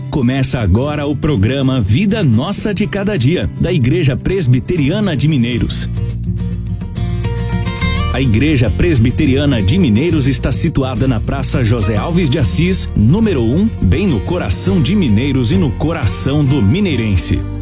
Começa agora o programa Vida Nossa de Cada Dia, da Igreja Presbiteriana de Mineiros. A Igreja Presbiteriana de Mineiros está situada na Praça José Alves de Assis, número 1, bem no coração de Mineiros e no coração do mineirense.